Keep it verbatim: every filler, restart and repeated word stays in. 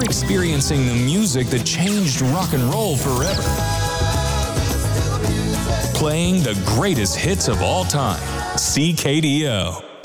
experiencing the music that changed rock and roll forever. Playing the greatest hits of all time. C K D O.